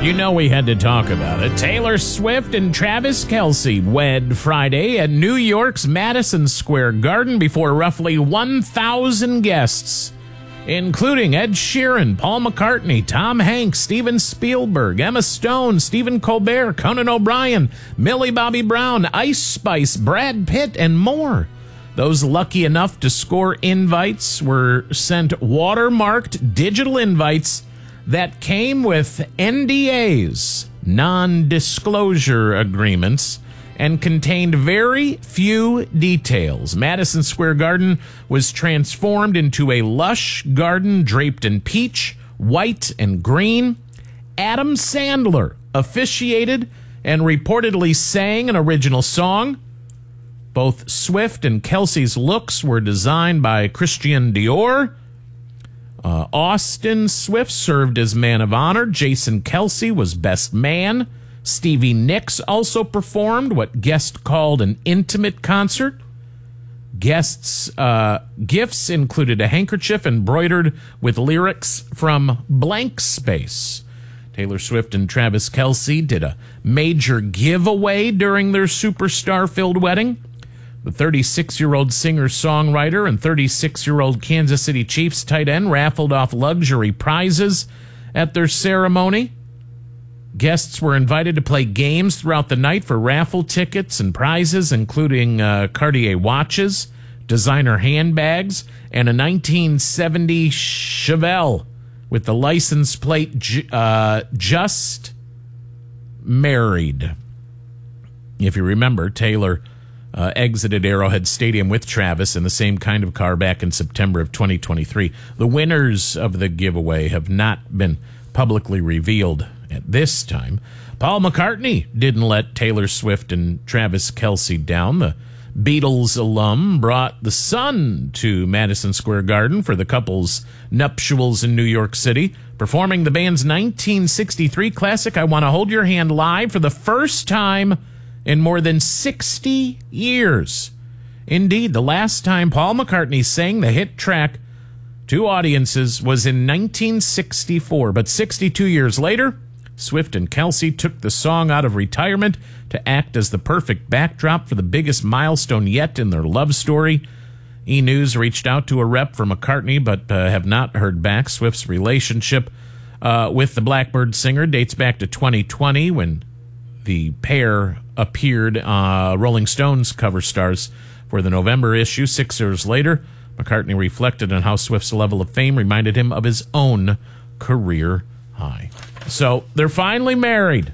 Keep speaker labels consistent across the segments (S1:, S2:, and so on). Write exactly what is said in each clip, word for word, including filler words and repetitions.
S1: You know we had to talk about it. Taylor Swift and Travis Kelce wed Friday at New York's Madison Square Garden before roughly one thousand guests, including Ed Sheeran, Paul McCartney, Tom Hanks, Steven Spielberg, Emma Stone, Stephen Colbert, Conan O'Brien, Millie Bobby Brown, Ice Spice, Brad Pitt, and more. Those lucky enough to score invites were sent watermarked digital invites that came with N D As, non-disclosure agreements, and contained very few details. Madison Square Garden was transformed into a lush garden draped in peach, white, and green. Adam Sandler officiated and reportedly sang an original song. Both Swift and Kelce's looks were designed by Christian Dior. Uh, Austin Swift served as man of honor. Jason Kelce was best man. Stevie Nicks also performed what guests called an intimate concert. Guests' uh, gifts included a handkerchief embroidered with lyrics from Blank Space. Taylor Swift and Travis Kelce did a major giveaway during their superstar-filled wedding. The thirty-six-year-old singer-songwriter and thirty-six-year-old Kansas City Chiefs tight end raffled off luxury prizes at their ceremony. Guests were invited to play games throughout the night for raffle tickets and prizes, including uh, Cartier watches, designer handbags, and a nineteen seventy Chevelle with the license plate ju- uh, Just Married. If you remember, Taylor Uh, exited Arrowhead Stadium with Travis in the same kind of car back in September of twenty twenty-three. The winners of the giveaway have not been publicly revealed at this time. Paul McCartney didn't let Taylor Swift and Travis Kelce down. The Beatles alum brought the sun to Madison Square Garden for the couple's nuptials in New York City, performing the band's nineteen sixty-three classic I Want to Hold Your Hand live for the first time in more than sixty years. Indeed, the last time Paul McCartney sang the hit track to audiences was in nineteen sixty-four. But sixty-two years later, Swift and Kelce took the song out of retirement to act as the perfect backdrop for the biggest milestone yet in their love story. E! News reached out to a rep for McCartney, but uh, have not heard back. Swift's relationship uh, with the Blackbird singer dates back to twenty twenty, when the pair appeared uh, Rolling Stones cover stars for the November issue. Six years later, McCartney reflected on how Swift's level of fame reminded him of his own career high. So they're finally married.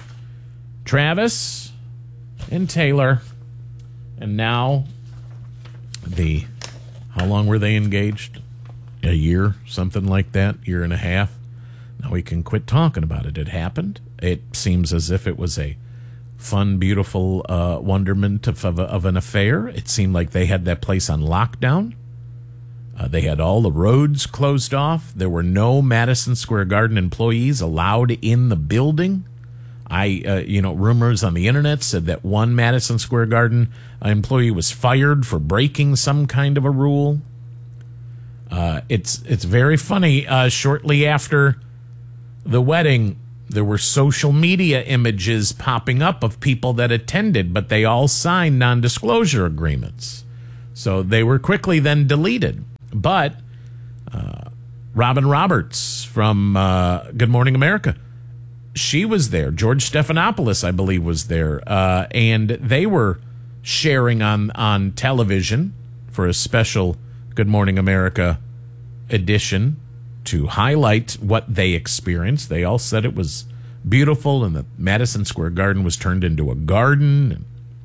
S1: Travis and Taylor. And now the, how long were they engaged? A year, something like that, year and a half. Now we can quit talking about it. It happened. It seems as if it was a fun, beautiful uh, wonderment of, of, of an affair. It seemed like they had that place on lockdown. Uh, they had all the roads closed off. There were no Madison Square Garden employees allowed in the building. I, uh, you know, rumors on the internet said that one Madison Square Garden employee was fired for breaking some kind of a rule. Uh, it's it's very funny. Uh, shortly after the wedding, there were social media images popping up of people that attended, but they all signed non-disclosure agreements. So they were quickly then deleted. But uh, Robin Roberts from uh, Good Morning America, she was there. George Stephanopoulos, I believe, was there. Uh, and they were sharing on, on television for a special Good Morning America edition to highlight what they experienced. They all said it was beautiful, and the Madison Square Garden was turned into a garden.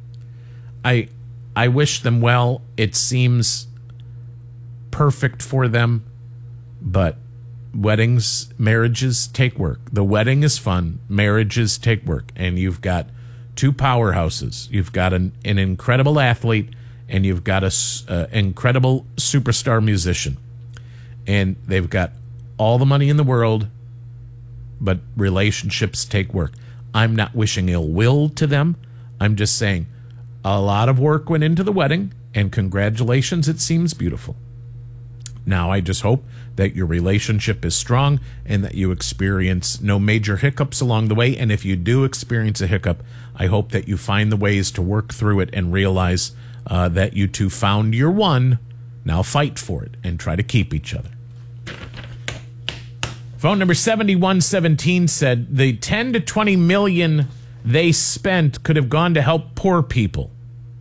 S1: I I wish them well. It seems perfect for them, but weddings, marriages take work. The wedding is fun. Marriages take work. And you've got two powerhouses. You've got an, an incredible athlete, and you've got an uh, incredible superstar musician. And they've got all the money in the world, but relationships take work. I'm not wishing ill will to them. I'm just saying a lot of work went into the wedding, and congratulations, it seems beautiful. Now, I just hope that your relationship is strong and that you experience no major hiccups along the way. And if you do experience a hiccup, I hope that you find the ways to work through it and realize uh, that you two found your one. Now fight for it and try to keep each other. Phone number seventy-one seventeen said the ten to twenty million they spent could have gone to help poor people.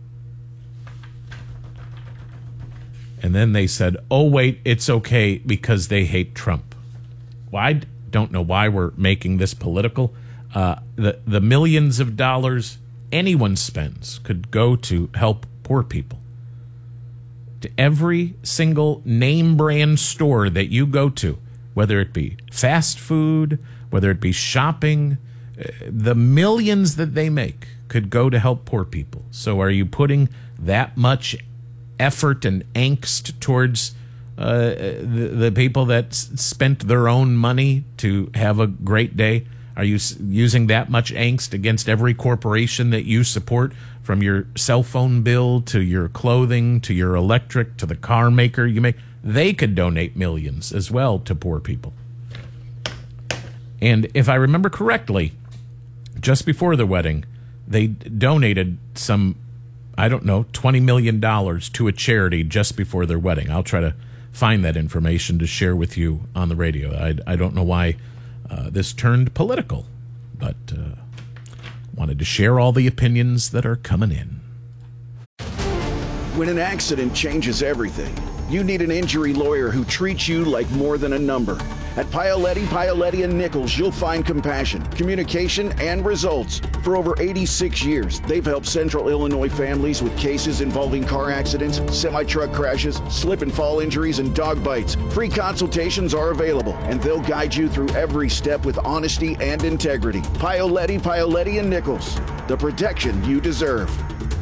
S1: And then they said, oh, wait, it's okay because they hate Trump. Well, I don't know why we're making this political. Uh, the, the millions of dollars anyone spends could go to help poor people. To every single name brand store that you go to, whether it be fast food, whether it be shopping, the millions that they make could go to help poor people. So are you putting that much effort and angst towards uh, the, the people that s- spent their own money to have a great day? Are you s- using that much angst against every corporation that you support, from your cell phone bill to your clothing to your electric to the car maker you make? They could donate millions as well to poor people. And if I remember correctly, just before the wedding, they donated some, I don't know, twenty million dollars to a charity just before their wedding. I'll try to find that information to share with you on the radio. I, I don't know why uh, this turned political, but uh, wanted to share all the opinions that are coming in.
S2: When an accident changes everything, you need an injury lawyer who treats you like more than a number. At Paoletti, Paoletti and Nichols, you'll find compassion, communication, and results. For over eighty-six years, they've helped Central Illinois families with cases involving car accidents, semi-truck crashes, slip and fall injuries, and dog bites. Free consultations are available, and they'll guide you through every step with honesty and integrity. Paoletti, Paoletti and Nichols, the protection you deserve.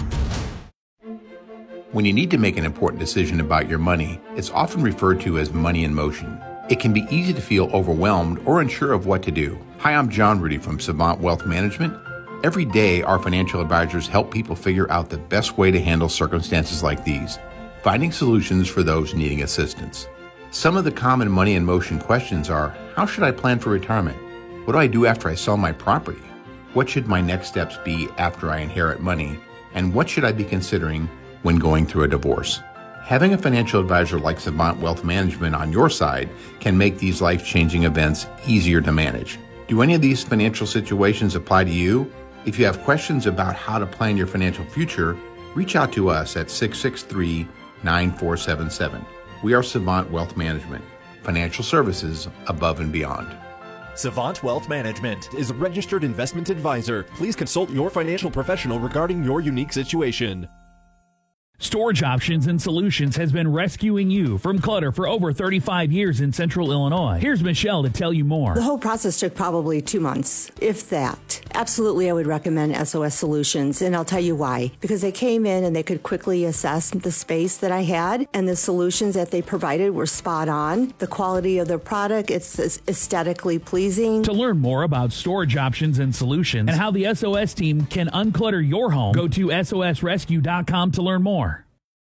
S3: When you need to make an important decision about your money, it's often referred to as money in motion. It can be easy to feel overwhelmed or unsure of what to do. Hi, I'm John Rudy from Savant Wealth Management. Every day, our financial advisors help people figure out the best way to handle circumstances like these, finding solutions for those needing assistance. Some of the common money in motion questions are, how should I plan for retirement? What do I do after I sell my property? What should my next steps be after I inherit money? And what should I be considering when going through a divorce? Having a financial advisor like Savant Wealth Management on your side can make these life-changing events easier to manage. Do any of these financial situations apply to you? If you have questions about how to plan your financial future, reach out to us at six six three, nine four seven seven. We are Savant Wealth Management, financial services above and beyond.
S4: Savant Wealth Management is a registered investment advisor. Please consult your financial professional regarding your unique situation.
S5: Storage Options and Solutions has been rescuing you from clutter for over thirty-five years in Central Illinois. Here's Michelle to tell you more.
S6: The whole process took probably two months, if that. Absolutely, I would recommend S O S Solutions, and I'll tell you why. Because they came in and they could quickly assess the space that I had, and the solutions that they provided were spot on. The quality of their product, it's aesthetically pleasing.
S5: To learn more about Storage Options and Solutions and how the S O S team can unclutter your home, go to S O S rescue dot com to learn more.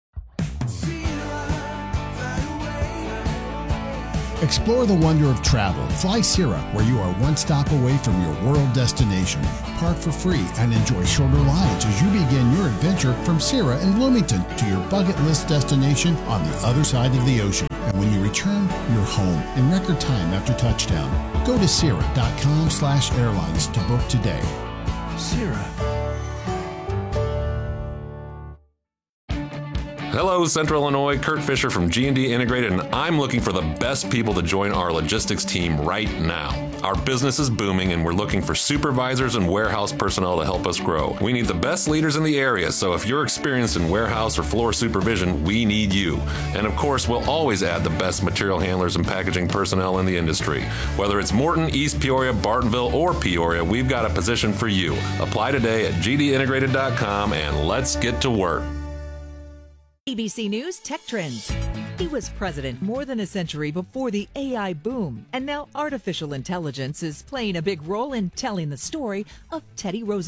S7: Explore the wonder of travel. Fly Sierra, where you are one stop away from your world destination. Park for free and enjoy shorter rides as you begin your adventure from Sierra in Bloomington to your bucket list destination on the other side of the ocean. And when you return, you're home in record time after touchdown. Go to Sierra dot com slash airlines to book today. Sierra.
S8: Hello, Central Illinois. Kurt Fisher from G and D Integrated, and I'm looking for the best people to join our logistics team right now. Our business is booming, and we're looking for supervisors and warehouse personnel to help us grow. We need the best leaders in the area, so if you're experienced in warehouse or floor supervision, we need you. And of course, we'll always add the best material handlers and packaging personnel in the industry. Whether it's Morton, East Peoria, Bartonville, or Peoria, we've got a position for you. Apply today at G D integrated dot com, and let's get to work.
S9: A B C News Tech Trends. He was president more than a century before the A I boom, and now artificial intelligence is playing a big role in telling the story of Teddy Roosevelt.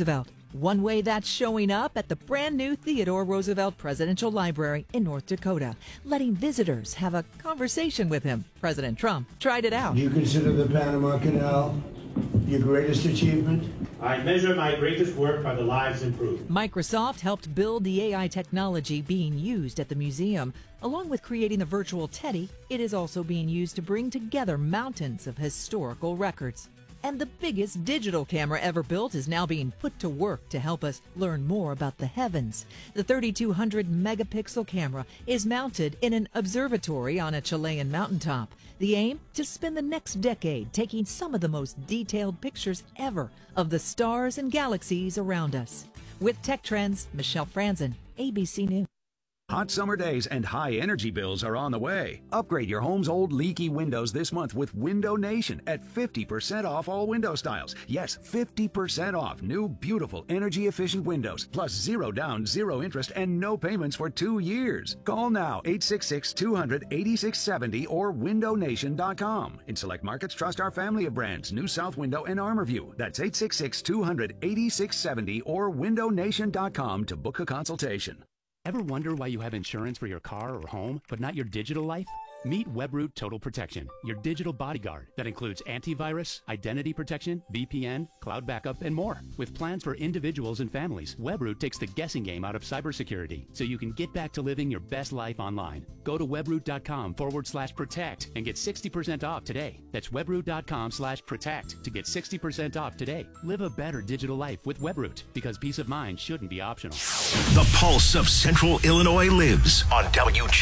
S9: One way that's showing up at the brand new Theodore Roosevelt Presidential Library in North Dakota, letting visitors have a conversation with him. President Trump tried it out.
S10: Do you consider the Panama Canal your greatest achievement?
S11: I measure my greatest work by the lives improved.
S9: Microsoft helped build the A I technology being used at the museum. Along with creating the virtual Teddy, it is also being used to bring together mountains of historical records. And the biggest digital camera ever built is now being put to work to help us learn more about the heavens. The thirty-two hundred megapixel camera is mounted in an observatory on a Chilean mountaintop. The aim? To spend the next decade taking some of the most detailed pictures ever of the stars and galaxies around us. With Tech Trends, Michelle Franzen, A B C News.
S12: Hot summer days and high energy bills are on the way. Upgrade your home's old leaky windows this month with Window Nation at fifty percent off all window styles. Yes, fifty percent off new, beautiful, energy-efficient windows, plus zero down, zero interest, and no payments for two years. Call now, eight six six, two hundred, eighty-six seventy or window nation dot com. In select markets, trust our family of brands, New South Window and ArmorView. That's eight six six, two hundred, eighty-six seventy or window nation dot com to book a consultation.
S13: Ever wonder why you have insurance for your car or home, but not your digital life? Meet Webroot Total Protection, your digital bodyguard that includes antivirus, identity protection, V P N, cloud backup, and more. With plans for individuals and families, Webroot takes the guessing game out of cybersecurity so you can get back to living your best life online. Go to webroot.com forward slash protect and get sixty percent off today. That's webroot.com slash protect to get sixty percent off today. Live a better digital life with Webroot, because peace of mind shouldn't be optional.
S14: The pulse of Central Illinois lives on W G.